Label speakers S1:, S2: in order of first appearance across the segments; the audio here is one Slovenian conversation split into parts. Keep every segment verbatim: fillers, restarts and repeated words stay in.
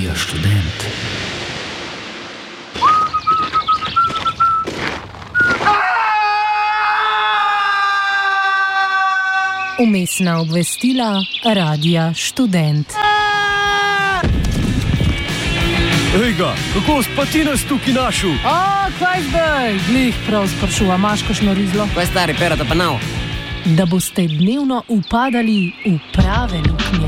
S1: Radio Študent.
S2: Umestna obvestila Radia Študent.
S3: Ejga, kako spati nas tukaj našel?
S2: O, kaj zdaj? Glih prav sprašuva, imaš kakšno rizlo?
S4: Kaj stari, pera da pa nav?
S2: Da boste dnevno upadali v prave luknje.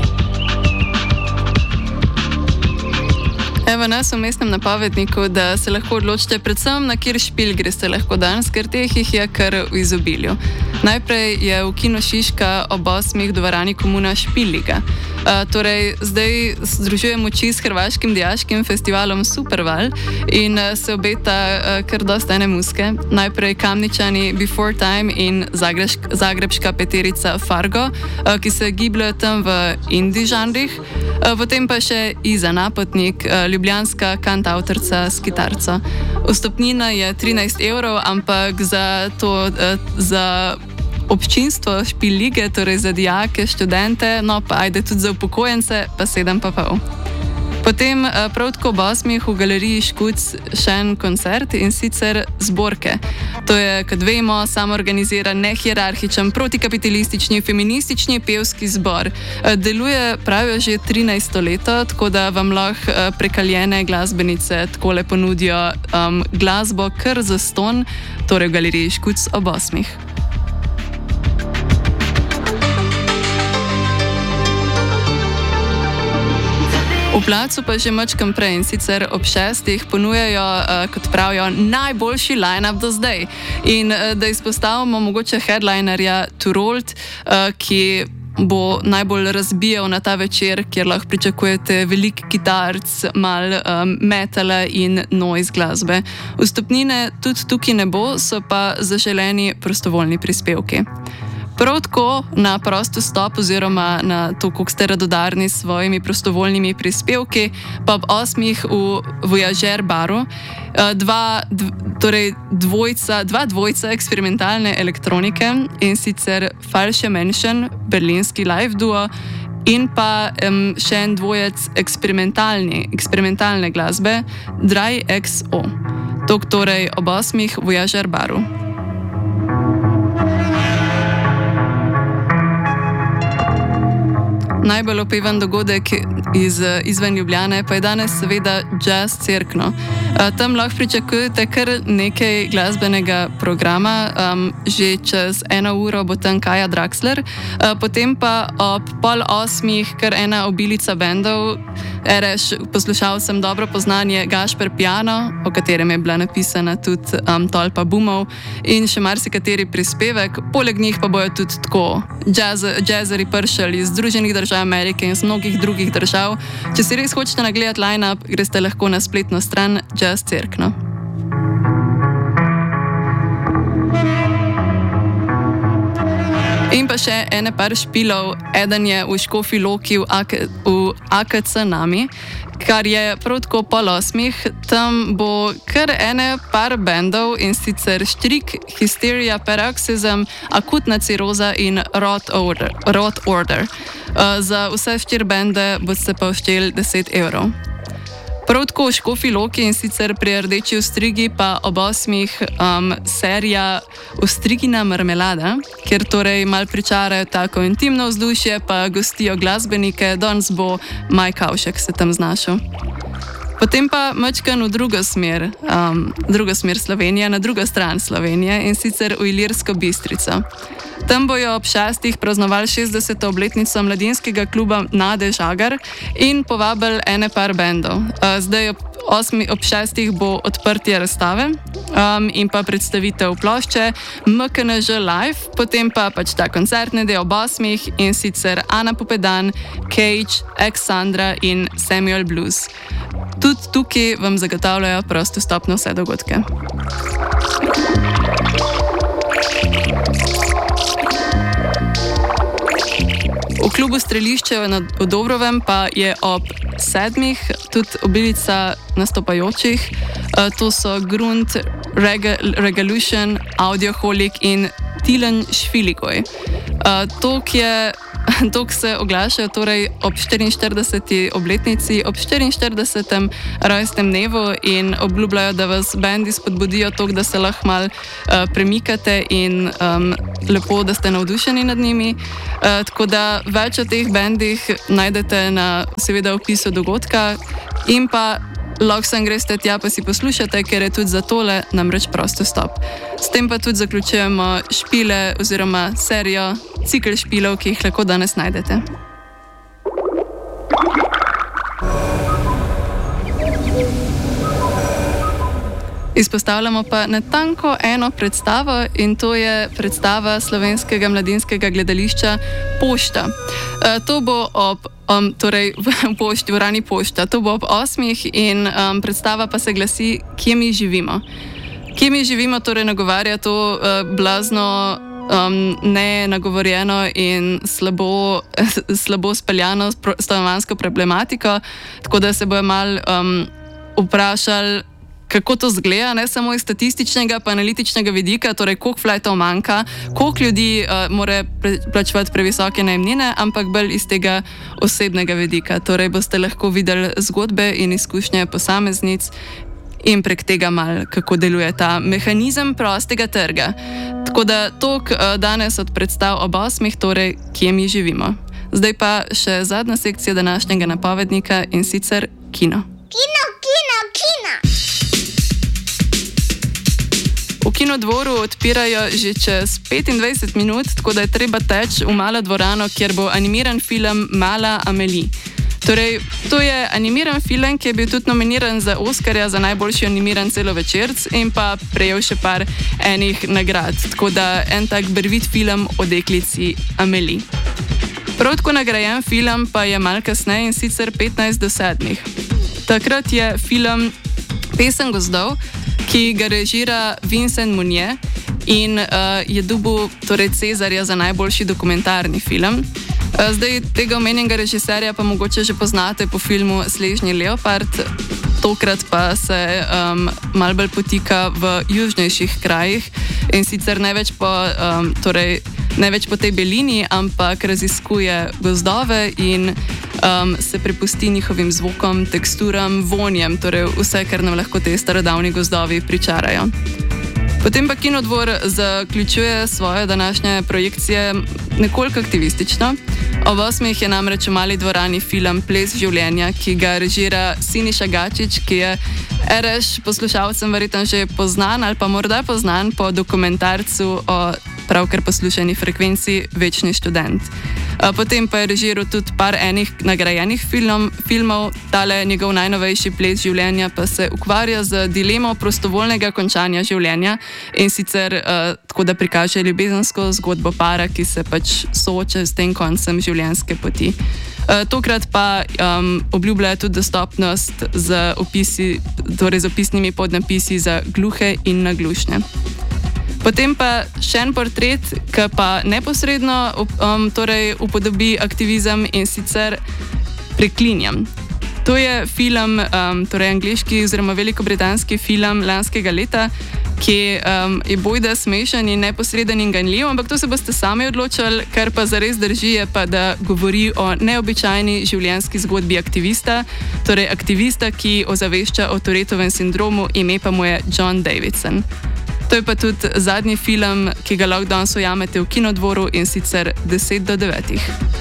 S5: Evo nas v mestnem napovedniku, da se lahko odločite predvsem, na kjer špil greste lahko danes, ker teh jih je kar v izobilju. Najprej je v Kino Šiška ob osmih dvorani Komuna Špiliga. Uh, torej, zdaj združuje moči s hrvaškim dijaškim festivalom Superval in uh, se obeta uh, kar dosta ene muske. Najprej Kamničani Before Time in Zagreš, zagrebška peterica Fargo, uh, ki se gibljajo tam v indie žanrih. Uh, potem pa še Iza Napotnik, uh, ljubljanska kantavtorca s kitarco. Vstopnina je trinajst evrov, ampak za to, uh, za občinstvo Špil lige, torej za dijake, študente, no pa ajde tudi za upokojence, pa sedem pa pol. Potem prav tako ob osmih v galeriji Škuc še en koncert in sicer Zborke. To je, kot vemo, samoorganiziran, nehierarhičen, protikapitalistični, feministični pevski zbor. Deluje, pravijo, že trinajsto leto, tako da vam lahko prekaljene glasbenice takole ponudijo um, glasbo kar zastonj, torej v galeriji Škuc ob osmih. V Placu pa že mačkam prej in sicer ob šestih ponujajo, uh, kot pravijo, najboljši line-up do zdaj. In uh, da izpostavimo mogoče headlinerja Turold, uh, ki bo najbolj razbijal na ta večer, kjer lahko pričakujete velik kitarc, mal um, metala in noise glasbe. Vstopnine tudi tukaj ne bo, so pa zaželeni prostovoljni prispevki. Prav tako na prost vstop oziroma na to, koliko ste radodarni s svojimi prostovoljnimi prispevki, pa ob osmih v Voyager baru dva, dv, torej dvojca, dva dvojca eksperimentalne elektronike in sicer Falsche Menschen, berlinski live duo in pa um, še en dvojec eksperimentalne glasbe, Dry X O. To torej ob osmih v Voyager baru. Najbolj opevan dogodek iz, izven Ljubljane pa je danes seveda Jazz Cerkno. Tam lahko pričakujete kar nekaj glasbenega programa, um, že čez eno uro bo tam Kaja Draxler, uh, potem pa ob pol osmih kar ena obilica bendov, reš poslušalcem dobro poznanje Gašper Piano, o katerem je bila napisana tudi um, Tolpa Bumov in še marsikateri prispevek, poleg njih pa bojo tudi tako jazz, jazzeri pršali iz Združenih držav Amerike in z mnogih drugih držav. Če si res hočete nagledati line-up, greste lahko na spletno stran Jazz Cerkno. In pa še ene par špilov, eden je v Škofji Loki v, v A K C Nami, kar je prav tako pol osmih. Tam bo kar ene par bendov in sicer Štrik, Hysteria, Paroxysm, Akutna ciroza in Rot Order. Rot Order. Uh, za vse štiri bende boste pa vštel deset evrov. Prav tako v Škofji Loki in sicer pri Rdeči ostrigi pa ob osmih um, serija Ostrigina marmelada, kjer torej mal pričarajo tako intimno vzdušje, pa gostijo glasbenike, danes bo Maj Kavšek se tam znašel. Potem pa mačkan v drugo smer, um, drugo smer Slovenije, na drugo stran Slovenije in sicer v Ilirsko Bistrico. Tam bojo ob šestih praznovali šestdeseto obletnico mladinskega kluba Nade Žagar in povabili ene par bendov. Zdaj ob, osmi, ob šestih bo odprtje razstave um, in pa predstavitev plošče M K N Ž Live, potem pa pač ta koncertni del ob osmih in sicer Ana Popedan, Cage, Alexandra in Samuel Blues. Tudi tukaj vam zagotavljajo prosto vstop na vse dogodke. V klubu Strelišče v Dobrovem pa je ob sedmih tudi obilica nastopajočih. To so Grunt, Reg- Regalution, Audioholik in Tilen Šviligoj. To, ki je Tok se oglašajo torej ob štiriinštirideseti obletnici, ob štiriinštiridesetem rojstnem dnevu in obljubljajo, da vas bendi spodbudijo tok, da se lahko mal uh, premikate in um, lepo, da ste navdušeni nad njimi. Uh, tako da več o teh bendih najdete na seveda opisu dogodka in pa lahko sem greste tja, pa si poslušate, ker je tudi za tole namreč prosto stop. S tem pa tudi zaključujemo špile oziroma serijo, cikl špilov, ki jih lahko danes najdete. Izpostavljamo pa natanko eno predstavo in to je predstava Slovenskega mladinskega gledališča Pošta. E, to bo ob, um, torej v Pošti, v Rani Pošta, to bo ob osmih in um, predstava pa se glasi Kje mi živimo. Kje mi živimo torej nagovarja to uh, blazno um, nenagovorjeno in slabo, slabo speljano stanovanjsko problematiko, tako da se bojo mal um, vprašali, kako to zgleda, ne samo iz statističnega pa analitičnega vidika, torej koliko flatov manjka, koliko ljudi uh, mora plačevati previsoke najemnine, ampak bolj iz tega osebnega vidika. Torej boste lahko videli zgodbe in izkušnje posameznic in prek tega mal, kako deluje ta mehanizem prostega trga. Tako da tok uh, danes od predstav ob osmih, torej Kje mi živimo. Zdaj pa še zadnja sekcija današnjega napovednika in sicer kino.
S1: Kino, kino, kino!
S5: V Kinodvoru odpirajo že čez petindvajset minut, tako da je treba teči v malo dvorano, kjer bo animiran film Mala Amelie. Torej, to je animiran film, ki je bil tudi nominiran za Oskarja za najboljši animiran celovečerc in pa prejel še par enih nagrad. Tako da en tak brvit film o deklici Amelie. Prav tako nagrajen film pa je malo kasneje in sicer petnajst do sedmih. Takrat je film Pesem gozdov, ki ga režira Vincent Munier in uh, je dobil torej Cezarja za najboljši dokumentarni film. Uh, zdaj tega omenjenega režiserja pa mogoče že poznate po filmu Snežni leopard, tokrat pa se um, malo bolj potika v južnejših krajih in sicer največ po, um, torej, največ po tej belini, ampak raziskuje gozdove in um, se prepusti njihovim zvokom, teksturam, vonjem, torej vse, kar nam lahko te starodavni gozdovi pričarajo. Potem pa Kinodvor zaključuje svoje današnje projekcije nekoliko aktivistično. Ob osmih je namreč v mali dvorani film Ples življenja, ki ga režira Siniša Gačič, ki je reš poslušalcem verjetno že poznan ali pa morda poznan po dokumentarcu o pravkar poslušani frekvenci Večni študent. Potem pa je režiral tudi par enih nagrajenih film, filmov, tale njegov najnovejši Ples življenja pa se ukvarja z dilemo prostovoljnega končanja življenja in sicer uh, tako, da prikaže ljubezensko zgodbo para, ki se pač sooča s tem koncem življenjske poti. Uh, tokrat pa um, obljublja tudi dostopnost z, opisi, torej z opisnimi podnapisi za gluhe in naglušne. Potem pa še en portret, ki pa neposredno um, torej upodobi aktivizem in sicer Preklinjam. To je film, um, torej angliški oziroma velikobritanski film lanskega leta, ki um, je bojda smešen in neposreden in ganljiv, ampak to se boste sami odločili, kar pa zares drži je pa, da govori o neobičajni življenjski zgodbi aktivista, torej aktivista, ki ozavešča o Tourettovem sindromu, ime pa mu je John Davidson. To je pa tudi zadnji film, ki ga lahko danes ujamete v Kinodvoru in sicer deset do devetih.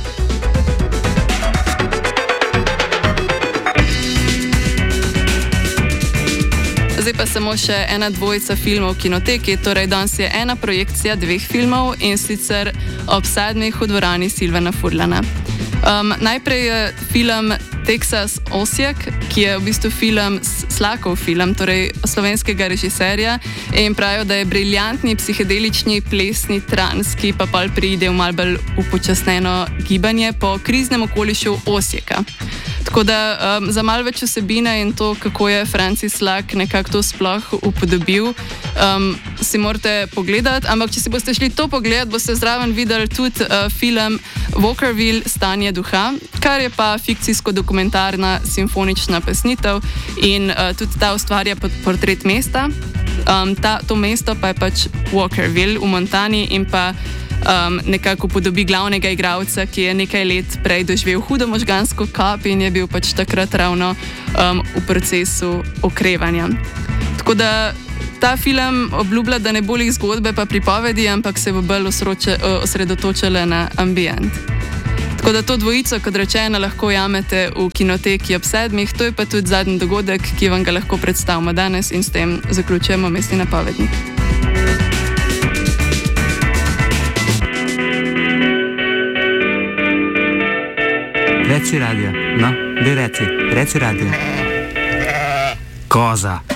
S5: Zdaj pa samo še ena dvojica filmov v kinoteki, torej danes je ena projekcija dveh filmov in sicer ob sedmih v dvorani Silvana Furlana. Um, najprej je film Texas Osijek, ki je v bistvu film, Slakov film, torej slovenskega režiserja in pravijo, da je briljantni psihedelični plesni trans, ki pa pol pride v malo bolj upočasneno gibanje po kriznem okolišu Osijeka. Tako da um, za malo več vsebine in to, kako je Francis Slak nekako to sploh upodobil, um, si morate pogledati, ampak če si boste šli to pogledati, boste zraven videli tudi uh, film Walkerville Stanje duha, kar je pa fikcijsko-dokumentarna simfonična pesnitev in uh, tudi ta ustvarja portret mesta. Um, ta, to mesto pa je pač Walkerville v Montani in pa um, nekako podobi glavnega igralca, ki je nekaj let prej doživel hudo možgansko kap in je bil pač takrat ravno um, v procesu okrevanja. Tako da ta film obljublja, da ne bo lih zgodbe pa pripovedi, ampak se bo bolj osroče, osredotočila na ambient. Tako da to dvojico, kot rečeno, lahko jamete v kinoteki ob sedmih, to je pa tudi zadnji dogodek, ki vam ga lahko predstavimo danes in s tem zaključujemo Mestni napovednik.
S4: Reci radio, no, daj reci, reci radio. Koza.